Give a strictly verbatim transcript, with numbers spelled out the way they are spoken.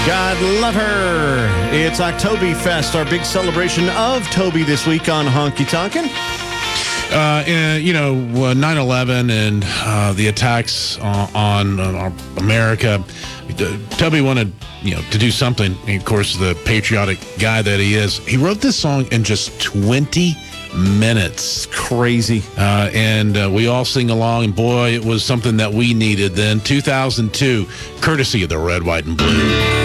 God love her. It's Oktoberfest, our big celebration of Toby this week on Honky Tonkin'. Uh, and, you know, uh, nine eleven and uh, the attacks uh, on uh, America, Toby wanted, you know, to do something. And of course, the patriotic guy that he is, he wrote this song in just twenty minutes. Crazy. Uh, and uh, we all sing along, and boy, it was something that we needed then. two thousand two, courtesy of the Red, White, and Blue.